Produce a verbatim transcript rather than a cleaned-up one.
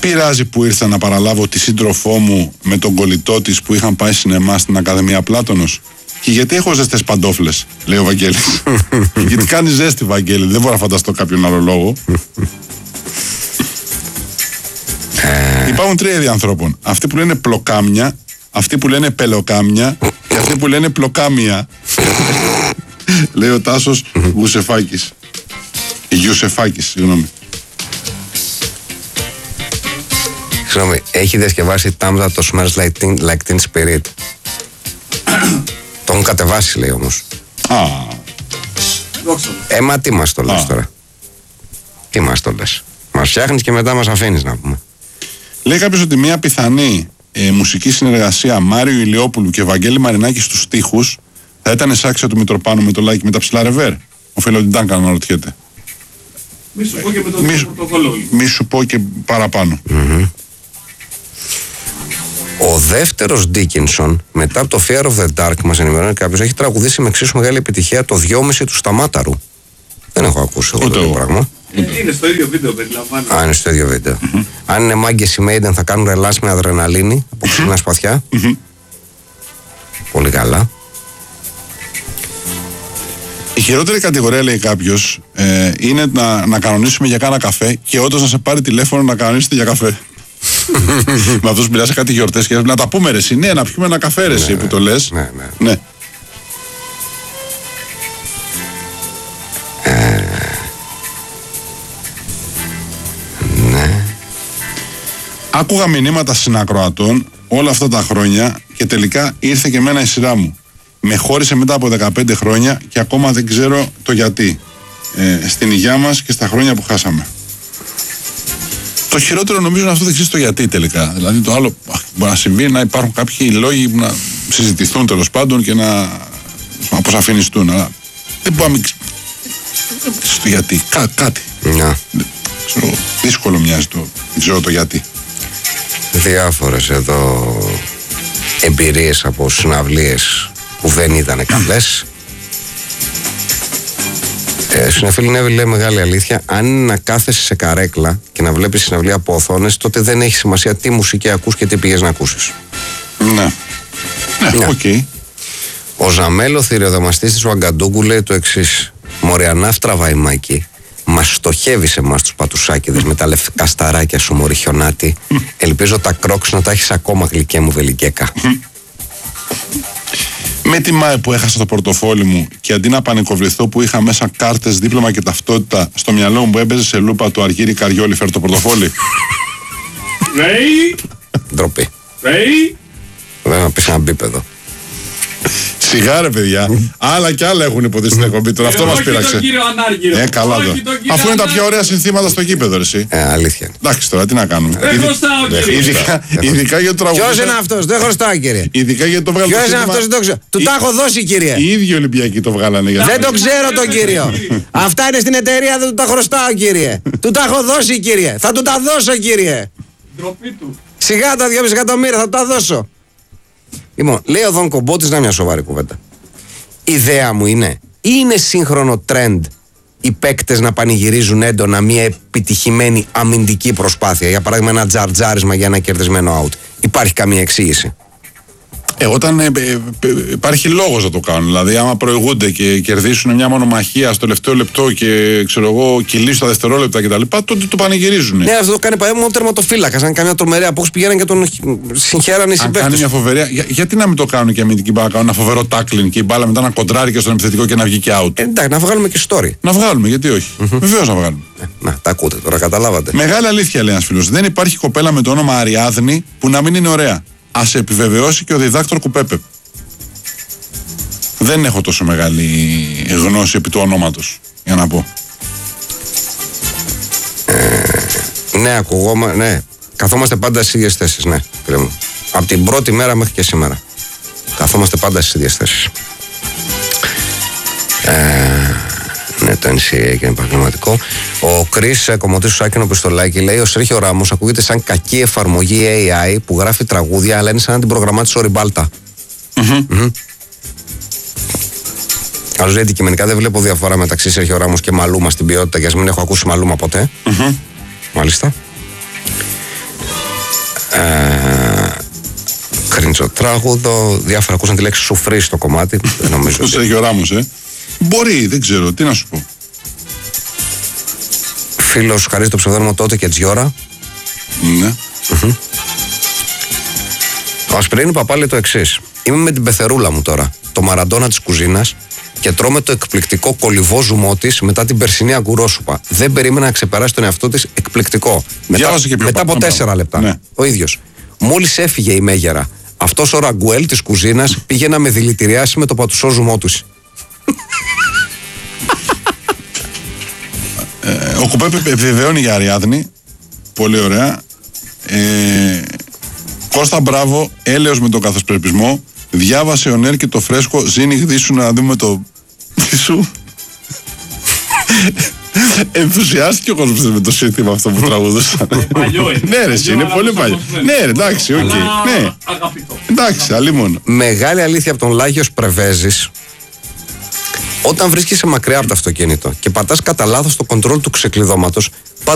πειράζει που ήρθα να παραλάβω τη σύντροφό μου με τον κολλητό της που είχαν πάει σινεμά στην Ακαδημία Πλάτωνος? Και γιατί έχω ζεστές παντόφλες, λέει ο Βαγγέλης. Γιατί κάνει ζέστη, Βαγγέλη, δεν μπορώ να φανταστώ κάποιον άλλο λόγο. Υπάρχουν τρία είδη ανθρώπων. Αυτοί που λένε πλοκάμια, αυτοί που λένε πελοκάμια και αυτοί που λένε πλοκάμια. Λέει ο Τάσος Γουσεφάκης. Γιουσεφάκης, συγγνώμη. Συγγνώμη, έχει διασκευάσει τάμτα το Smells Like Teen, like teen Spirit. Το έχουν κατεβάσει, λέει όμως. Α. Ε, μα τι μας το λες Α. τώρα? Τι μας το λες? Μας φτιάχνεις και μετά μας αφήνεις, να πούμε. Λέει κάποιος ότι μια πιθανή ε, μουσική συνεργασία Μάριου Ηλιόπουλου και Βαγγέλη Μαρινάκη στους στίχους θα ήταν σάξια του Μητροπάνου με το Λάκη με τα ψηλά ρεβέρ. Ο Φιλοντιντάν να ρωτιέται. Μη σου πω και με το μη, πρωτοκόλλο. Μη σου πω και παραπάνω. Mm-hmm. Ο δεύτερος Ντίκινσον, μετά από το Fear of the Dark, μας ενημερώνει κάποιος, έχει τραγουδήσει με εξίσου μεγάλη επιτυχία το δυόμιση του Σταμάταρου. Δεν έχω ακούσει εγώ το πράγμα. Ε, είναι στο ίδιο βίντεο, περιλαμβάνει. Α, είναι στο ίδιο βίντεο. Mm-hmm. Αν είναι μάγκες οι Maiden θα κάνουν ρελάς με αδρεναλίνη από ξύλινα σπαθιά. Mm-hmm. Πολύ καλά. Η χειρότερη κατηγορία, λέει κάποιος, ε, είναι να, να κανονίσουμε για κάνα καφέ και όντως να σε πάρει τηλέφωνο να κανονίσετε για καφέ. Με αυτούς μιλάς σε κάτι γιορτές και να τα πούμε ρε εσύ, ναι, να πιούμε ένα καφέ ρε εσύ, ναι, που ναι, το λες. Ναι, ναι. Ναι. Ε, ναι. Άκουγα μηνύματα συνακροατών όλα αυτά τα χρόνια και τελικά ήρθε και εμένα η σειρά μου. Με χώρισε μετά από δεκαπέντε χρόνια και ακόμα δεν ξέρω το γιατί. Ε, στην υγειά μας και στα χρόνια που χάσαμε. Το χειρότερο νομίζω είναι αυτό, δεν ξέρεις το γιατί τελικά. Δηλαδή το άλλο μπορεί να συμβεί, να υπάρχουν κάποιοι λόγοι που να συζητηθούν τέλος πάντων και να αποσαφινιστούν. Αλλά δεν μπορεί να μην ξέρεις το γιατί. Κά, κάτι. Να. Ξέρω, δύσκολο μοιάζει το, δεν ξέρω το γιατί. Διάφορες εδώ εμπειρίες από συναυλίες που δεν ήταν καλές. Ε, Συνεφίλη Νέβη λέει μεγάλη αλήθεια. Αν είναι να κάθεσαι σε καρέκλα και να βλέπεις συναυλία από οθόνες, τότε δεν έχει σημασία τι μουσική ακούς και τι πήγες να ακούσεις. Ναι. Ναι, οκ. Okay. Ο Ζαμέλο, θηριοδαμαστής της Ουαγκαντούγκου, λέει το εξής. Μοριανά φτραβαϊμάκι. Μας στοχεύεις εμάς τους πατουσάκηδες με τα λευκά σταράκια σου, μωρή χιονάτη. Ελπίζω τα κρόξ να τα έχεις ακόμα, γλυκέ μου βελικέκα. Με τιμάει που έχασα το πορτοφόλι μου και αντί να πανικοβληθώ που είχα μέσα κάρτες, δίπλωμα και ταυτότητα, στο μυαλό μου που έπαιζε σε λούπα του Αργύρι Καριόλη, φέρ το πορτοφόλι. Ρέι! Ντροπή. Ρέι! Δεν να πεις ένα μπίπεδο. Σιγά ρε παιδιά, άλλα κι άλλα έχουν υποθεί στην εκπομπή τώρα, αυτό μας πείραξε. Ε, καλά το. Αφού είναι τα πιο ωραία συνθήματα στο γήπεδο, εσύ. Ε, αλήθεια. Εντάξει τώρα, τι να κάνουμε. Δεν χρωστάω, κύριε. Ειδικά για το τραγούδι. Ποιος είναι αυτός, δεν χρωστάω, κύριε. Ειδικά για το βγάλω. Ποιος είναι αυτός, δεν το ξέρω. Του τα έχω δώσει, κύριε. Οι ίδιοι Ολυμπιακοί το βγάλανε. Δεν το ξέρω τον κύριο. Αυτά είναι στην εταιρεία, δεν του τα χρωστάω, κύριε. Του τα έχω δώσει, κύριε. Θα του τα δώσω, κύριε. Ντροπή του. Σιγά τα δυόμισι εκατομμύρια, θα του τα δώσω. Λοιπόν, λέει ο Δον Κομπότης, να μια σοβαρή κουβέντα. Η ιδέα μου είναι, είναι σύγχρονο trend οι παίκτες να πανηγυρίζουν έντονα μια επιτυχημένη αμυντική προσπάθεια. Για παράδειγμα, ένα τζαρτζάρισμα για ένα κερδισμένο out. Υπάρχει καμία εξήγηση? Ε, όταν ε, ε, ε, υπάρχει λόγος να το κάνουν. Δηλαδή, άμα προηγούνται και κερδίσουν μια μονομαχία στο τελευταίο λεπτό και ξέρω εγώ, κυλήσουν στα δευτερόλεπτα κτλ., τότε το πανηγυρίζουν. Ναι, αυτό το κάνει παράδειγμα ο τερματοφύλακας. Αν κάνει μια τρομερή απόξη, πηγαίναν και τον συγχαίρανε οι συμπαίκτες. Αν κάνει μια φοβερή. Για, γιατί να μην το κάνουν και αμυντική μπάλα, κάνουν ένα φοβερό τάκλιν και η μπάλα μετά να κοντράρει και στον επιθετικό και να βγει και out. Ε, εντάξει, να βγάλουμε και story. Να βγάλουμε, γιατί όχι. Mm-hmm. Βεβαίως να βγάλουμε. Ε, να, τα ακούτε τώρα, καταλάβατε. Μεγάλη αλήθεια, λέει ένας φίλος. Δεν υπάρχει κοπέλα με το όνομα Αριάδνη που να μην είναι ωραία. Ας σε επιβεβαιώσει και ο διδάκτορ Κουπέπε. Δεν έχω τόσο μεγάλη γνώση επί του ονόματος, για να πω. Ε, ναι, ακουγόμα, ναι. Καθόμαστε πάντα στις ίδιες θέσεις, ναι. Από την πρώτη μέρα μέχρι και σήμερα. Καθόμαστε πάντα στις ίδιες θέσεις. Ε, ναι, το εν σι έι είναι επαγγελματικό. Ο Κρίς, κομμωτής του Σάκη, ο Πιστολάκη, λέει: ο Σέρχιο Ράμος ακούγεται σαν κακή εφαρμογή έι άι που γράφει τραγούδια, αλλά είναι σαν να την προγραμμάτισε ο Ριμπάλτα. Mm-hmm. Mm-hmm. Άλλος λέει: αντικειμενικά δεν βλέπω διαφορά μεταξύ Σέρχιο Ράμος και Μαλούμα στην ποιότητα, για να μην έχω ακούσει Μαλούμα ποτέ. Mm-hmm. Μάλιστα. Ε, Χρυντσοτράγουδο, διάφορα ακούσαν τη λέξη σουφρί στο κομμάτι. Δεν νομίζω. Τους έχει ο Ράμος, ε. Μπορεί, δεν ξέρω, τι να σου πω. Φίλος χαρίζει το ψευδόνυμο τότε και Τζιώρα. Ναι. Ο Ασπρίνη Παπά λέει το εξής. Είμαι με την πεθερούλα μου τώρα, το Μαραντόνα της κουζίνας, και τρώμε το εκπληκτικό κολυβό ζουμό της μετά την περσινή αγκουρόσουπα. Δεν περίμενα να ξεπεράσει τον εαυτό της, εκπληκτικό. Μετά, και πιο μετά από πάνω. τέσσερα λεπτά. Ναι. Ο ίδιος. Μόλις έφυγε η Μέγερα, αυτός ο ραγκουέλ της κουζίνας πήγε να με δηλητηριάσει με το πατουσό ζουμό του. Ε, ο Κουπέ επιβεβαιώνει για Αριάδνη. Πολύ ωραία. Ε, Κώστα, μπράβο. Έλεος με τον καθοσπρεπισμό. Διάβασε ο Νέρ και το φρέσκο. Ζήνη γδίσου να δούμε το. Τι σου. Ενθουσιάστηκε ο κόσμος με το σύνθημα αυτό που τραγουδούσαν. Παλιό είναι. Ναι, ρε, εσύ, είναι πολύ παλιό. Ναι, ρε, εντάξει, οκ. Ναι, Αγαπητό. εντάξει, αλλήμον. Μεγάλη αλήθεια από τον Λάγιος Πρεβέζης. Όταν βρίσκεσαι μακριά από το αυτοκίνητο και πατάς κατά λάθος το κοντρόλ του ξεκλειδώματος,